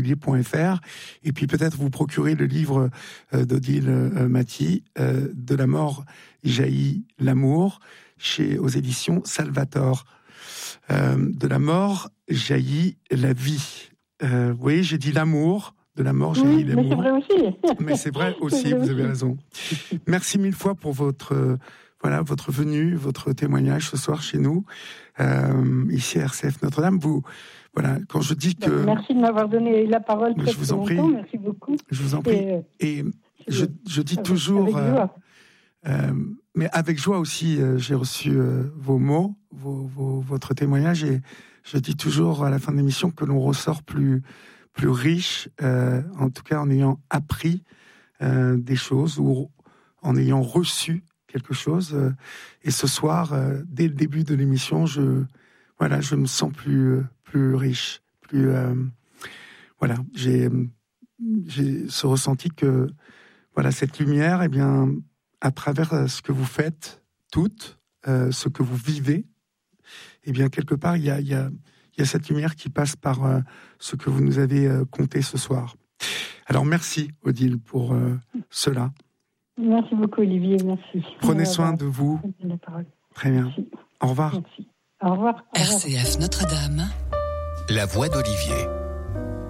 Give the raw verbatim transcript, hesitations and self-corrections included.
point f r et puis peut-être vous procurer le livre euh, d'Odile euh, Maty, euh, De la mort jaillit l'amour, chez aux éditions Salvator. Euh, de la mort jaillit la vie. Euh, vous voyez, j'ai dit l'amour. De la mort jaillit oui, l'amour. Mais c'est vrai aussi. Mais c'est vrai aussi, c'est vrai vous aussi. Avez raison. Merci mille fois pour votre, euh, voilà, votre venue, votre témoignage ce soir chez nous, euh, ici à R C F Notre-Dame. Vous, voilà, quand je dis que... Merci de m'avoir donné la parole très, je vous très en prie. longtemps. Merci beaucoup. Je vous en prie. Et, et je, je dis toujours... Avec joie. Euh, euh, mais avec joie aussi, euh, j'ai reçu euh, vos mots, vos, vos, votre témoignage, et je dis toujours à la fin de l'émission que l'on ressort plus, plus riche, euh, en tout cas en ayant appris euh, des choses ou en ayant reçu quelque chose. Euh, et ce soir, euh, dès le début de l'émission, je, voilà, je me sens plus, plus riche, plus, euh, voilà, j'ai, j'ai ce ressenti que, voilà, cette lumière, eh bien, à travers ce que vous faites, toutes, euh, ce que vous vivez, eh bien, quelque part, il y a, il y a, il y a cette lumière qui passe par euh, ce que vous nous avez euh, conté ce soir. Alors, merci, Odile, pour euh, cela. Merci beaucoup, Olivier, merci. Prenez soin de vous. Très bien. Merci. Au revoir. Merci. Au revoir. Au revoir. R C F Notre-Dame. La voix d'Olivier.